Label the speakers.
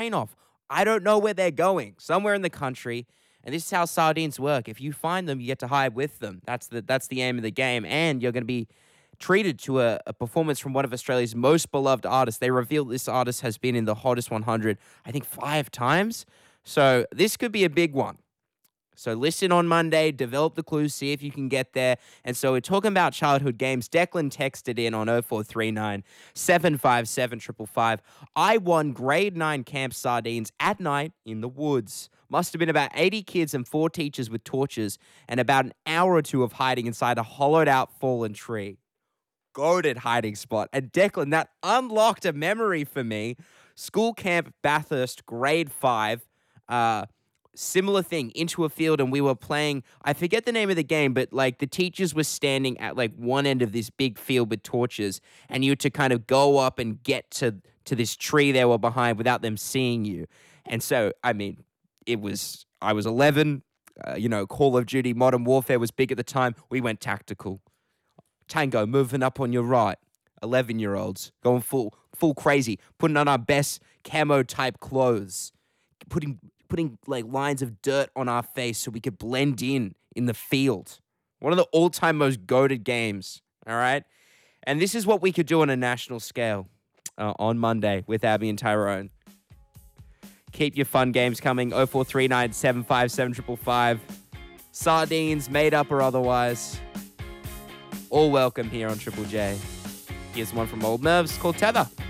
Speaker 1: plane off. I don't know where they're going, somewhere in the country. And this is how sardines work. If you find them, you get to hide with them. That's the aim of the game. And you're going to be treated to a performance from one of Australia's most beloved artists. They revealed this artist has been in the Hottest 100, I think 5 times. So this could be a big one. So listen on Monday, develop the clues, see if you can get there. And so we're talking about childhood games. Declan texted in on 0439 757 555. I won grade 9 camp sardines at night in the woods. Must have been about 80 kids and 4 teachers with torches and about an hour or 2 of hiding inside a hollowed out fallen tree. Goated hiding spot. And Declan, that unlocked a memory for me. School camp Bathurst, grade 5. Similar thing, into a field, and we were playing, I forget the name of the game, but like the teachers were standing at like one end of this big field with torches, and you had to kind of go up and get to this tree they were behind without them seeing you. And so, I mean, I was 11, Call of Duty Modern Warfare was big at the time. We went tactical. Tango moving up on your right. 11-year-olds going full crazy, putting on our best camo type clothes, putting like lines of dirt on our face so we could blend in the field. One of the all-time most goated games, all right? And this is what we could do on a national scale on Monday with Abby and Tyrone. Keep your fun games coming, 0439 757 555. Sardines, made up or otherwise. All welcome here on Triple J. Here's one from Old Nerves called Tether.